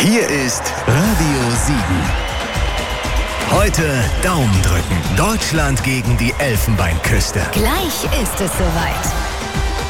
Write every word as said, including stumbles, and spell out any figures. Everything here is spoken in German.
Hier ist Radio Siegen. Heute Daumen drücken. Deutschland gegen die Elfenbeinküste. Gleich ist es soweit.